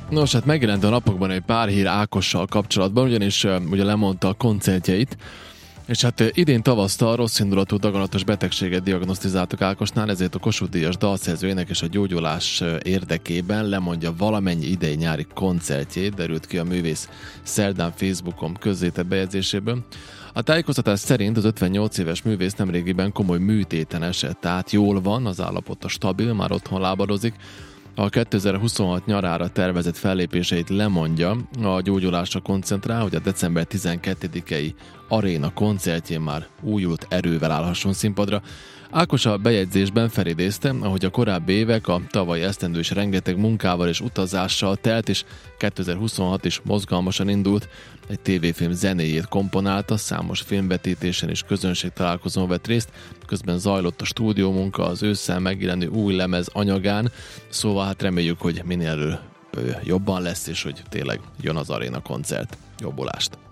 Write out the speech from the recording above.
Nos, hát megjelent a napokban egy pár hír Ákossal kapcsolatban, ugyanis ugye lemondta a koncertjeit, és hát idén tavasztal rosszindulatú daganatos betegséget diagnosztizáltak Ákosnál, ezért a Kossuth Díjas dalszerzőjének és a gyógyulás érdekében lemondja valamennyi idei nyári koncertjét, derült ki a művész szerdán Facebookon közzétett bejegyzéséből. A tájékoztatás szerint az 58 éves művész nemrégiben komoly műtéten esett, tehát jól van, az állapota stabil, már otthon lábadozik. A 2026 nyarára tervezett fellépéseit lemondja, a gyógyulásra koncentrál, hogy a december 12-i aréna koncertjén már újult erővel állhasson színpadra. Ákos a bejegyzésben felidézte, ahogy a korábbi évek, a tavalyi esztendő is rengeteg munkával és utazással telt, és 2026 is mozgalmasan indult, egy tévéfilm zenéjét komponálta, számos filmvetítésen és közönségtalálkozón vett részt, közben zajlott a stúdiómunka az ősszel megjelenő új lemez anyagán, szóval hát reméljük, hogy minél jobban lesz, és hogy tényleg jön az aréna koncert. Jobbulást!